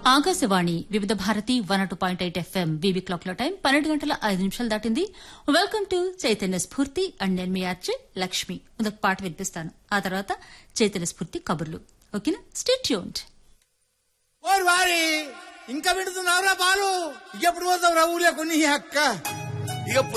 ఆకాశవాణి వివిధ Bharati 102.8 FM VV clock లో time 12:05 దాటింది. వెల్కమ్ టు చైతన్య స్ఫూర్తి అండ్ నేను మీ ఆర్జే లక్ష్మి. ఒక పాట వినిపిస్తాను, ఆ తర్వాత చైతన్య స్ఫూర్తి కబుర్లు. ఓకేనా? Stay tuned. ఓర్ వారి ఇంకా వింటున్నావురా బాలు, ఎప్పుడు పోతావు రా ఊర్లో కొన్ని అక్క? ఇక